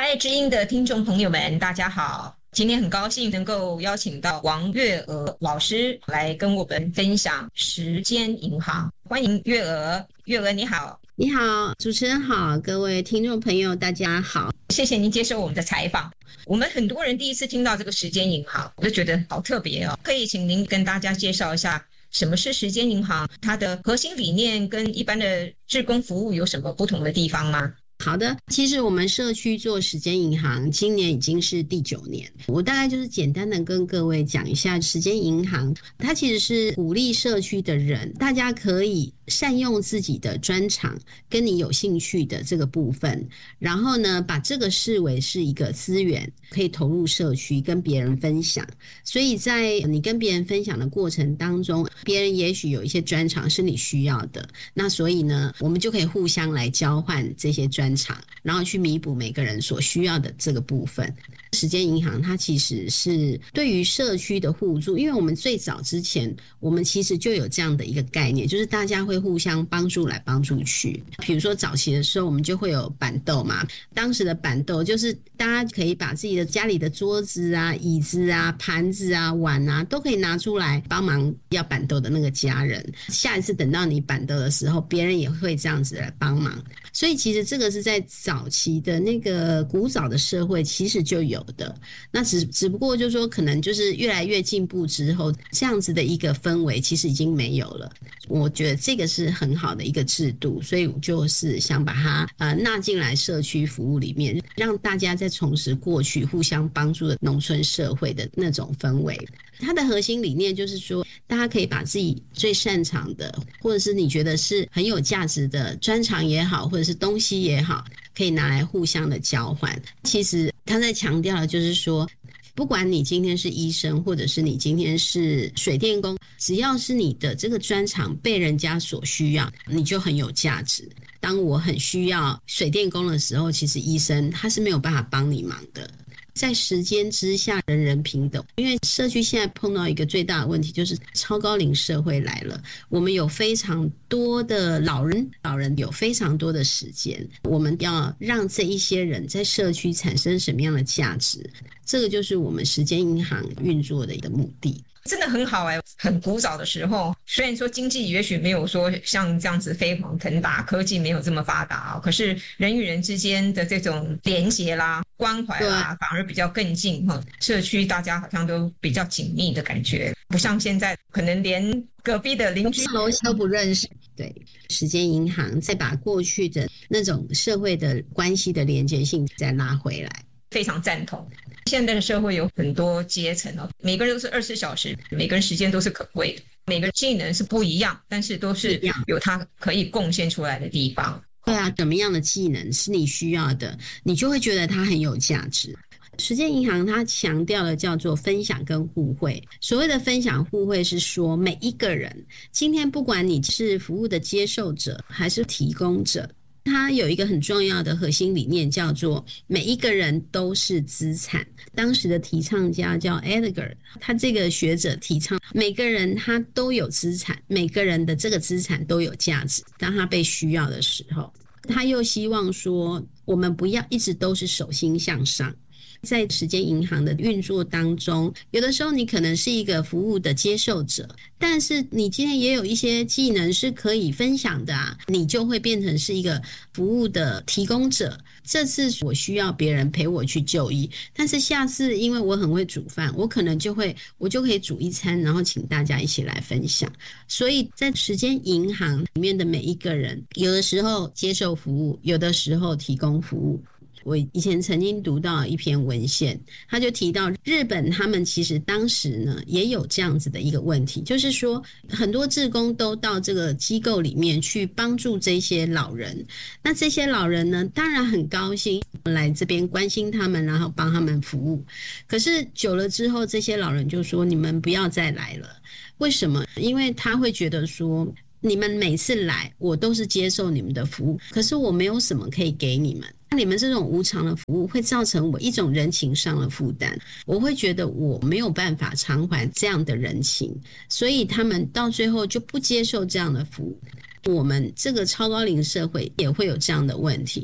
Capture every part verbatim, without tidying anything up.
爱知音的听众朋友们，大家好！今天很高兴能够邀请到王月娥老师来跟我们分享时间银行。欢迎月娥，月娥你好。 你好，主持人好，各位听众朋友大家好。 谢谢您接受我们的采访。我们很多人第一次听到这个时间银行，我就觉得好特别哦。可以请您跟大家介绍一下什么是时间银行，它的核心理念跟一般的志工服务有什么不同的地方吗？ 好的，其实我们社区做时间银行今年已经是第九年，我大概就是简单的跟各位讲一下时间银行，它其实是鼓励社区的人，大家可以善用自己的专长跟你有兴趣的这个部分，然后呢把这个视为是一个资源，可以投入社区跟别人分享。所以在你跟别人分享的过程当中，别人也许有一些专长是你需要的，那所以呢我们就可以互相来交换这些专长，然后去弥补每个人所需要的这个部分。时间银行它其实是对于社区的互助，因为我们最早之前我们其实就有这样的一个概念，就是大家会互相帮助来帮助去。比如说早期的时候我们就会有板豆嘛，当时的板豆就是大家可以把自己的家里的桌子啊、椅子啊、盘子啊、碗啊都可以拿出来帮忙要板豆的那个家人，下一次等到你板豆的时候别人也会这样子来帮忙。所以其实这个是在早期的那个古早的社会其实就有的，那只只不过就是说可能就是越来越进步之后，这样子的一个氛围其实已经没有了。我觉得这个是很好的一个制度，所以我就是想把它呃纳进来社区服务里面，让大家再重拾过去互相帮助的农村社会的那种氛围。它的核心理念就是说，大家可以把自己最擅长的，或者是你觉得是很有价值的专长也好，或者是东西也好，可以拿来互相的交换。其实他在强调的就是说，不管你今天是医生，或者是你今天是水电工，只要是你的这个专长被人家所需要，你就很有价值。当我很需要水电工的时候，其实医生他是没有办法帮你忙的。在时间之下人人平等，因为社区现在碰到一个最大的问题，就是超高龄社会来了，我们有非常多的老人，老人有非常多的时间，我们要让这一些人在社区产生什么样的价值，这个就是我们时间银行运作的一个目的。 真的很好哎、欸，很古早的时候，虽然说经济也许没有说像这样子飞黄腾达，科技没有这么发达、哦、可是人与人之间的这种连结啦、关怀啦，反而比较更近哈。社区大家好像都比较紧密的感觉，不像现在可能连隔壁的邻居楼都不认识。对，时间银行再把过去的那种社会的关系的连结性再拉回来。 非常赞同。现在的社会有很多阶层哦，每个人都是二十四小时，每个人时间都是可贵的，每个技能是不一样，但是都是有他可以贡献出来的地方。 对啊，什么样的技能是你需要的，你就会觉得它很有价值。时间银行它强调的叫做分享跟互惠，所谓的分享互惠是说，每一个人今天不管你是服务的接受者还是提供者，它有一个很重要的核心理念，叫做每一个人都是资产。当时的提倡家叫 Edgar， 他这个学者提倡每个人他都有资产，每个人的这个资产都有价值，当他被需要的时候。他又希望说，我们不要一直都是手心向上。在时间银行的运作当中，有的时候你可能是一个服务的接受者，但是你今天也有一些技能是可以分享的啊，你就会变成是一个服务的提供者。这次我需要别人陪我去就医，但是下次因为我很会煮饭，我可能就会我就可以煮一餐，然后请大家一起来分享。所以在时间银行里面的每一个人，有的时候接受服务，有的时候提供服务。我以前曾经读到一篇文献，他就提到日本他们其实当时呢也有这样子的一个问题，就是说很多志工都到这个机构里面去帮助这些老人，那这些老人呢当然很高兴来这边关心他们，然后帮他们服务。可是久了之后，这些老人就说，你们不要再来了。为什么？因为他会觉得说，你们每次来我都是接受你们的服务，可是我没有什么可以给你们，你们这种无偿的服务会造成我一种人情上的负担，我会觉得我没有办法偿还这样的人情，所以他们到最后就不接受这样的服务。我们这个超高龄社会也会有这样的问题，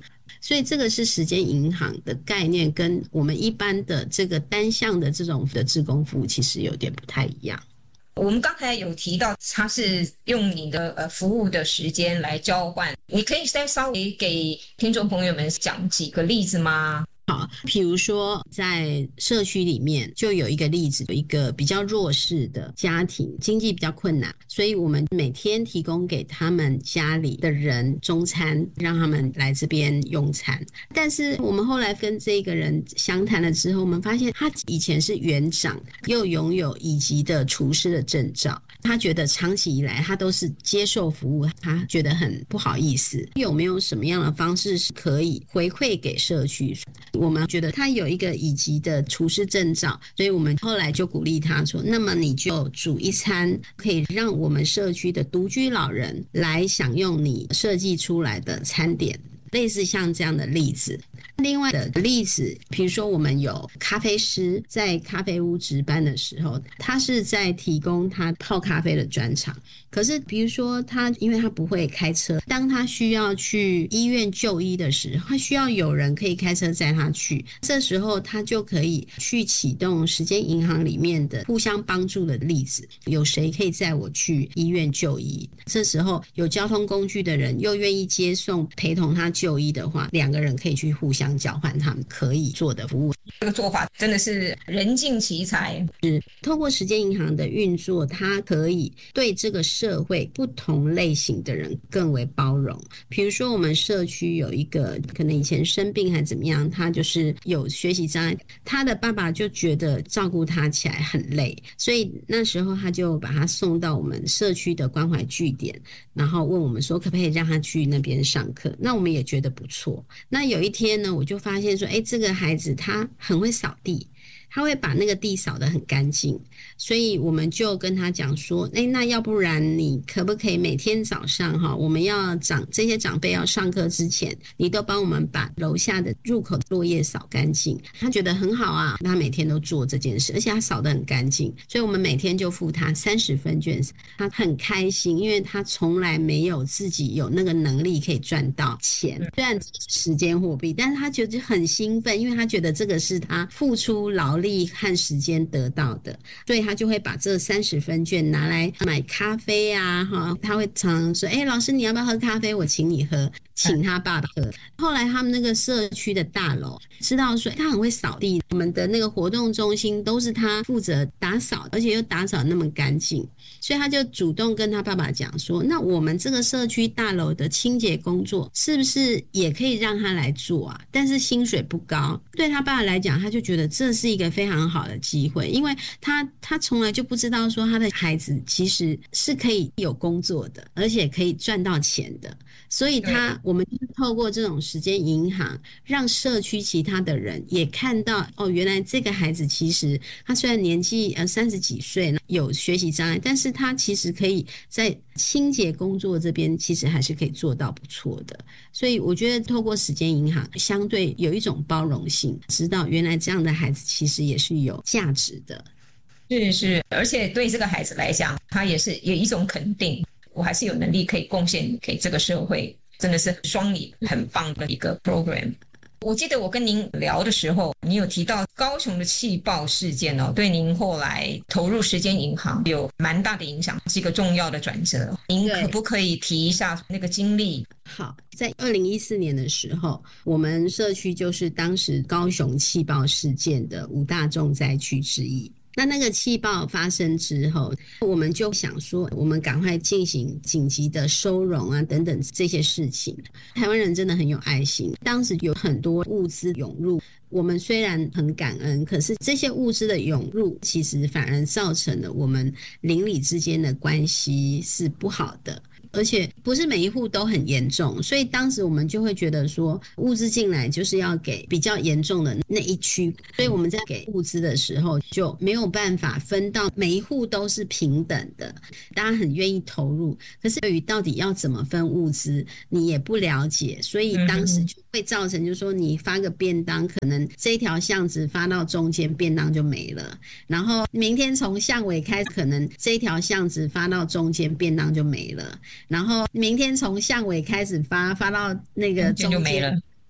所以这个是时间银行的概念，跟我们一般的这个单向的这种的志工服务其实有点不太一样。 我们刚才有提到它是用你的呃服务的时间来交换，你可以再稍微给听众朋友们讲几个例子吗？ 好，比如说在社区里面就有一个例子，有一个比较弱势的家庭，经济比较困难，所以我们每天提供给他们家里的人中餐，让他们来这边用餐。但是我们后来跟这个人详谈了之后，我们发现他以前是园长，又拥有乙级的厨师的证照，他觉得长期以来他都是接受服务，他觉得很不好意思，有没有什么样的方式是可以回馈给社区？我们觉得他有一个乙级的厨师证照，所以我们后来就鼓励他说，那么你就煮一餐可以让我们社区的独居老人来享用你设计出来的餐点，类似像这样的例子。另外的例子，比如说我们有咖啡师在咖啡屋值班的时候，他是在提供他泡咖啡的专长，可是比如说他因为他不会开车，当他需要去医院就医的时候，他需要有人可以开车载他去，这时候他就可以去启动时间银行里面的互相帮助的例子，有谁可以载我去医院就医，这时候有交通工具的人又愿意接送陪同他就医的话，两个人可以去互相交换他们可以做的服务。 这个做法真的是人尽其才， 是透过时间银行的运作，它可以对这个社会不同类型的人更为包容。比如说我们社区有一个可能以前生病还怎么样，他就是有学习障碍，他的爸爸就觉得照顾他起来很累，所以那时候他就把他送到我们社区的关怀据点，然后问我们说可不可以让他去那边上课，那我们也觉得不错。那有一天呢，我就发现说，哎，这个孩子他很会扫地，他会把那个地扫得很干净，所以我们就跟他讲说，哎，那要不然你可不可以每天早上哈，我们要长这些长辈要上课之前，你都帮我们把楼下的入口落叶扫干净。他觉得很好啊，他每天都做这件事，而且他扫得很干净，所以我们每天就付他三十分券，他很开心，因为他从来没有自己有那个能力可以赚到钱，虽然时间货币，但是他觉得很兴奋，因为他觉得这个是他付出劳力和时间得到的，所以他就会把这三十分券拿来买咖啡啊，他会常常说，哎，老师你要不要喝咖啡，我请你喝，请他爸爸喝。后来他们那个社区的大楼知道说他很会扫地，我们的那个活动中心都是他负责打扫，而且又打扫那么干净，所以他就主动跟他爸爸讲说，那我们这个社区大楼的清洁工作是不是也可以让他来做啊，但是薪水不高。对他爸爸来讲，他就觉得这是一个非常好的机会，因为他他从来就不知道说他的孩子其实是可以有工作的，而且可以赚到钱的，所以他我们就是透过这种时间银行，让社区其他的人也看到，哦，原来这个孩子其实他虽然年纪呃三十几岁有学习障碍，但是他其实可以在清洁工作这边其实还是可以做到不错的。所以我觉得透过时间银行相对有一种包容性，知道原来这样的孩子其实也是有价值的。 是是，而且对这个孩子来讲，他也是有一种肯定，我还是有能力可以贡献给这个社会，真的是双赢很棒的一个 program。我记得我跟您聊的时候，你有提到高雄的气爆事件哦，对您后来投入时间银行有蛮大的影响，是一个重要的转折。您可不可以提一下那个经历？ 好，在二零一四年的时候，我们社区就是当时高雄气爆事件的五大重灾区之一。那那个气爆发生之后，我们就想说我们赶快进行紧急的收容啊等等这些事情。台湾人真的很有爱心，当时有很多物资涌入，我们虽然很感恩，可是这些物资的涌入其实反而造成了我们邻里之间的关系是不好的，而且不是每一户都很严重，所以当时我们就会觉得说物资进来就是要给比较严重的那一区，所以我们在给物资的时候就没有办法分到每一户都是平等的，大家很愿意投入，可是对于到底要怎么分物资你也不了解，所以当时就会造成就是说你发个便当，可能这一条巷子发到中间便当就没了，然后明天从巷尾开始可能这一条巷子发到中间便当就没了，然后明天从巷尾开始发发到那个中间就没了，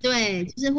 对，就是